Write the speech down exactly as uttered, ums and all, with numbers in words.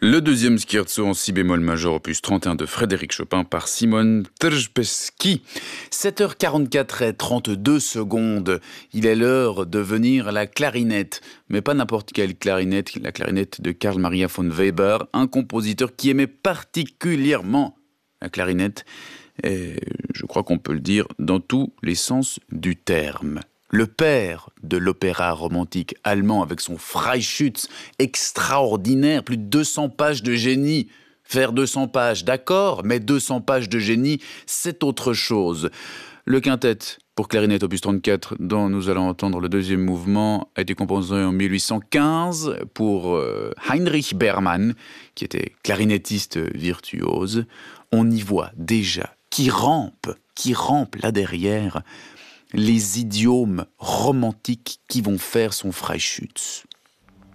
Le deuxième scherzo en si bémol majeur opus trente et un de Frédéric Chopin par Simon Trpezki. sept heures quarante-quatre et trente-deux secondes. Il est l'heure de venir la clarinette. Mais pas n'importe quelle clarinette, la clarinette de Carl Maria von Weber, un compositeur qui aimait particulièrement la clarinette. Et je crois qu'on peut le dire dans tous les sens du terme. Le père de l'opéra romantique allemand avec son Freischütz extraordinaire, plus de deux cents pages de génie. Faire deux cents pages, d'accord, mais deux cents pages de génie, c'est autre chose. Le quintet pour clarinette opus trente-quatre, dont nous allons entendre le deuxième mouvement, a été composé en mille huit cent quinze pour Heinrich Bergmann, qui était clarinettiste virtuose. On y voit déjà qui rampe, qui rampe là derrière, les idiomes romantiques qui vont faire son Freischütz.